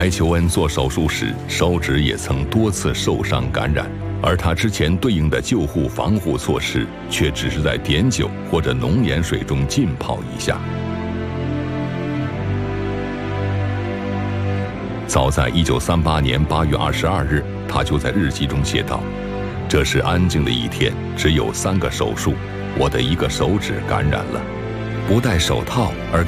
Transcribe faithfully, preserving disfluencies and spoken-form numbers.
白求恩做手术时，手指也曾多次受伤感染，而他之前对应的救护防护措施，却只是在碘酒或者浓盐水中浸泡一下。早在一九三八年八月二十二日，他就在日记中写道：“这是安静的一天，只有三个手术，我的一个手指感染了。不戴手套而